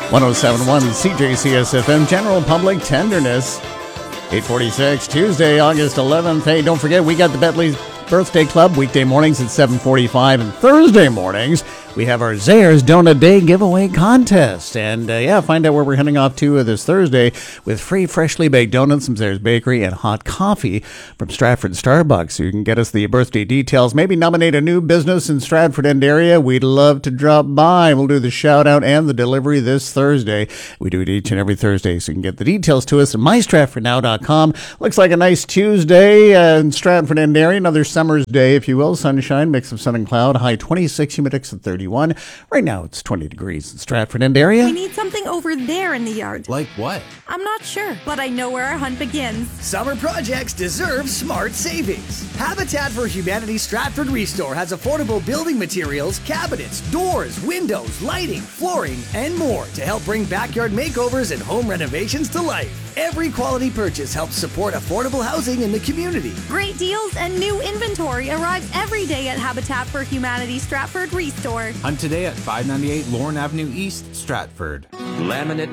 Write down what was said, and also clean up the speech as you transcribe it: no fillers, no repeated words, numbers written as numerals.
1071 CJCSFM, General Public Tenderness. 846, Tuesday, August 11th. Hey, don't forget, we got the Bentley's Birthday Club, weekday mornings at 7:45, and Thursday mornings, we have our Zayre's Donut Day giveaway contest. And find out where we're heading off to this Thursday with free freshly baked donuts from Zayre's Bakery and hot coffee from Stratford Starbucks. So you can get us the birthday details, maybe nominate a new business in Stratford End area. We'd love to drop by. We'll do the shout out and the delivery this Thursday. We do it each and every Thursday, so you can get the details to us at mystratfordnow.com. Looks like a nice Tuesday in Stratford End area, another summer's day, if you will. Sunshine, mix of sun and cloud, high 26, humidex at 31. Right now, it's 20 degrees in Stratford End area. We need something over there in the yard. Like what? I'm not sure, but I know where our hunt begins. Summer projects deserve smart savings. Habitat for Humanity Stratford Restore has affordable building materials, cabinets, doors, windows, lighting, flooring, and more to help bring backyard makeovers and home renovations to life. Every quality purchase helps support affordable housing in the community. Great deals and new inventory arrives every day at Habitat for Humanity Stratford Restore. Hunt today at 598 Lorne Avenue East, Stratford. Laminate